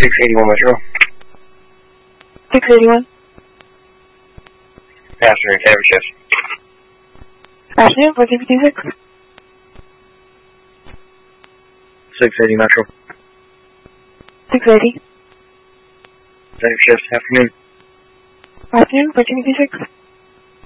681 Metro. 681. Passenger, every shift. Afternoon, 1456. 680 Metro. 680. Every shift, afternoon. Afternoon, 1456.